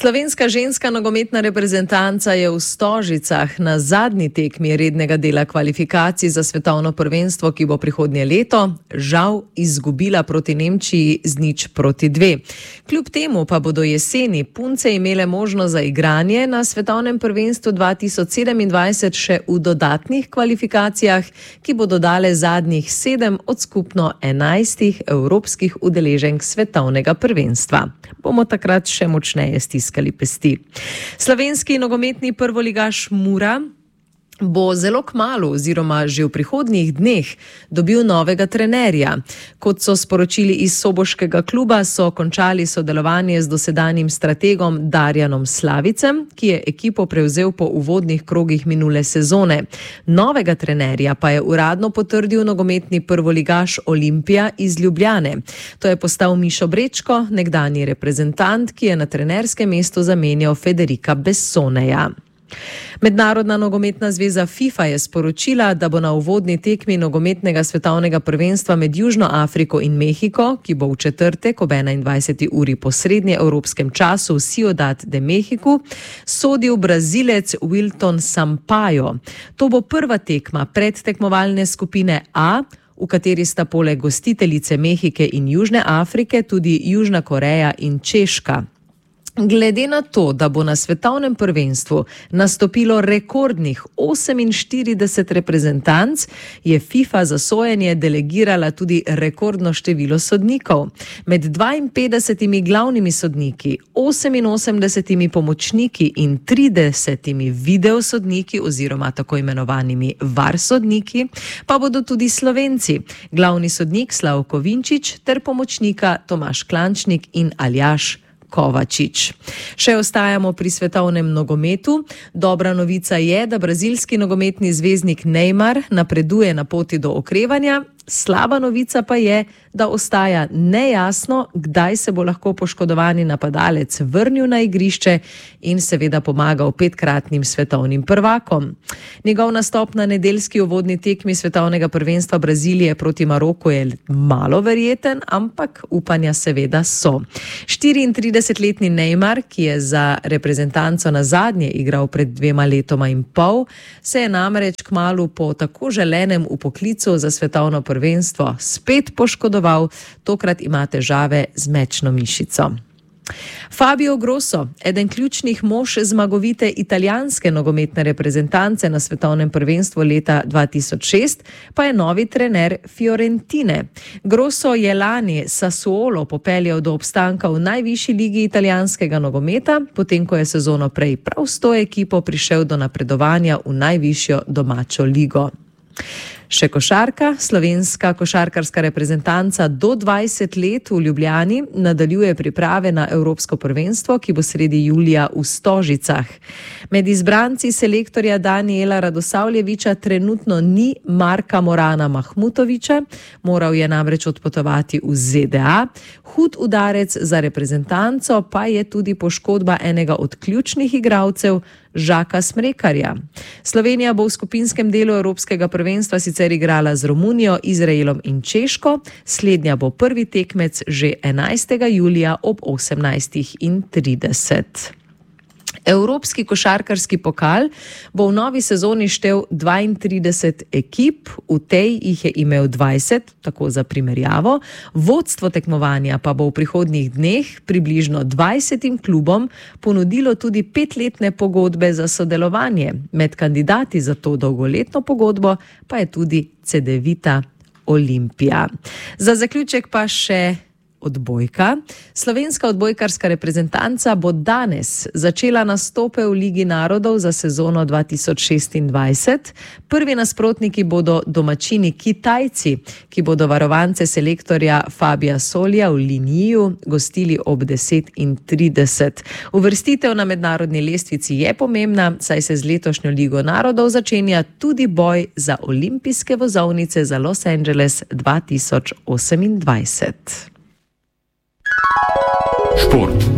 Slovenska ženska nogometna reprezentanca je v Stožicah na zadnji tekmi rednega dela kvalifikacij za svetovno prvenstvo, ki bo prihodnje leto, žal izgubila proti Nemčiji z 0-2. Kljub temu pa bodo jeseni punce imele možnost za igranje na svetovnem prvenstvu 2027 še v dodatnih kvalifikacijah, ki bodo dale zadnjih 7 od skupno 11 evropskih udeleženk svetovnega prvenstva. Bomo takrat še močneje stiskali pesti. Slovenski nogometni prvoligaš Mura bo zelo kmalu oziroma že v prihodnjih dneh dobil novega trenerja. Kot so sporočili iz soboškega kluba, so končali sodelovanje z dosedanjim strategom Darjanom Slavicem, ki je ekipo prevzel po uvodnih krogih minule sezone. Novega trenerja pa je uradno potrdil nogometni prvoligaš Olimpija iz Ljubljane. To je postal Mišo Brečko, nekdanji reprezentant, ki je na trenerskem mestu zamenjal Federica Bessoneja. Mednarodna nogometna zveza FIFA je sporočila, da bo na uvodni tekmi nogometnega svetovnega prvenstva med Južno Afriko in Mehiko, ki bo v četrtek ob 21. uri po srednjeevropskem času v Ciudad de México, sodil Brazilec Wilton Sampaio. To bo prva tekma predtekmovalne skupine A, v kateri sta poleg gostiteljice Mehike in Južne Afrike tudi Južna Koreja in Češka. Glede na to, da bo na svetovnem prvenstvu nastopilo rekordnih 48 reprezentanc, je FIFA za sojenje delegirala tudi rekordno število sodnikov. Med 52 glavnimi sodniki, 88 pomočniki in 30 videosodniki oziroma tako imenovanimi VAR sodniki pa bodo tudi Slovenci, glavni sodnik Slavko Vinčič ter pomočnika Tomaž Klančnik in Aljaž Kovačič. Še ostajamo pri svetovnem nogometu. Dobra novica je, da brazilski nogometni zvezdnik Neymar napreduje na poti do okrevanja. Slaba novica pa je, da ostaja nejasno, kdaj se bo lahko poškodovani napadalec vrnil na igrišče in seveda pomagal 5-kratnim svetovnim prvakom. Njegov nastop na nedeljski uvodni tekmi svetovnega prvenstva Brazilije proti Maroku je malo verjeten, ampak upanja seveda so. 34-letni Neymar, ki je za reprezentanco nazadnje igral pred 2 letoma in pol, se je namreč kmalu po tako želenem upoklicu za svetovno prvenstvo spet poškodoval, tokrat ima težave z mečno mišico. Fabio Grosso, eden ključnih mož zmagovite italijanske nogometne reprezentance na svetovnem prvenstvu leta 2006, pa je novi trener Fiorentine. Grosso je lani Sassuolo popeljal do obstanka v najvišji ligi italijanskega nogometa, potem ko je sezono prej prav s to ekipo prišel do napredovanja v najvišjo domačo ligo. Še košarka. Slovenska košarkarska reprezentanca do 20 let v Ljubljani nadaljuje priprave na Evropsko prvenstvo, ki bo sredi julija v Stožicah. Med izbranci selektorja Danijela Radosavljeviča trenutno ni Marka Morana Mahmutoviča, moral je namreč odpotovati v ZDA. Hud udarec za reprezentanco pa je tudi poškodba enega od ključnih igralcev, Žaka Smrekarja. Slovenija bo v skupinskem delu Evropskega prvenstva sicer igrala z Romunijo, Izraelom in Češko. Slednja bo prvi tekmec že 11. julija ob 18:30. Evropski košarkarski pokal bo v novi sezoni štel 32 ekip, v tej jih je imel 20, tako za primerjavo. Vodstvo tekmovanja pa bo v prihodnjih dneh približno 20 klubom ponudilo tudi 5-letne pogodbe za sodelovanje. Med kandidati za to dolgoletno pogodbo pa je tudi Cedevita Olimpija. Za zaključek pa še odbojka. Slovenska odbojkarska reprezentanca bo danes začela nastope v Ligi narodov za sezono 2026. Prvi nasprotniki bodo domačini Kitajci, ki bodo varovance selektorja Fabija Solja v Liniju gostili ob 10:30. Uvrstitev na mednarodni lestvici je pomembna, saj se z letošnjo Ligo narodov začenja tudi boj za olimpijske vozovnice za Los Angeles 2028. Šport.